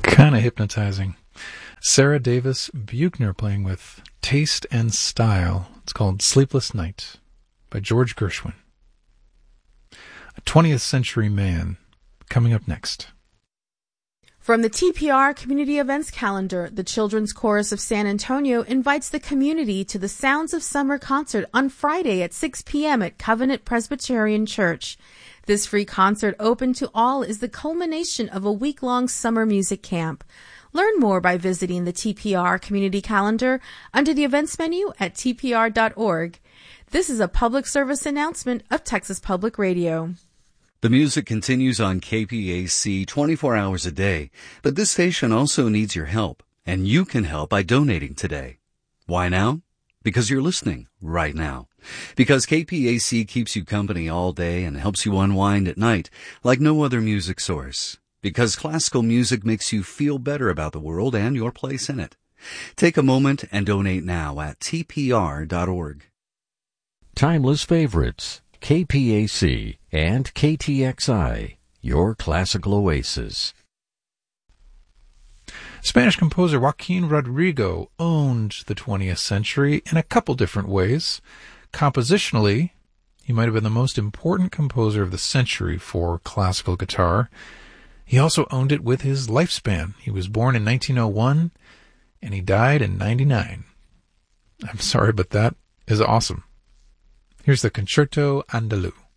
Kind of hypnotizing. Sarah Davis Buchner playing with Taste and Style. It's called Sleepless Night by George Gershwin. A 20th Century Man coming up next. From the TPR Community Events Calendar, the Children's Chorus of San Antonio invites the community to the Sounds of Summer concert on Friday at 6 p.m. at Covenant Presbyterian Church. This free concert, open to all, is the culmination of a week-long summer music camp. Learn more by visiting the TPR Community Calendar under the events menu at tpr.org. This is a public service announcement of Texas Public Radio. The music continues on KPAC 24 hours a day, but this station also needs your help, and you can help by donating today. Why now? Because you're listening right now. Because KPAC keeps you company all day and helps you unwind at night like no other music source. Because classical music makes you feel better about the world and your place in it. Take a moment and donate now at tpr.org. Timeless Favorites, KPAC and KTXI, your classical oasis. Spanish composer Joaquin Rodrigo owned the 20th century in a couple different ways. Compositionally, he might have been the most important composer of the century for classical guitar. He also owned it with his lifespan. He was born in 1901, and he died in 99. I'm sorry, but that is awesome. Here's the Concerto Andaluz.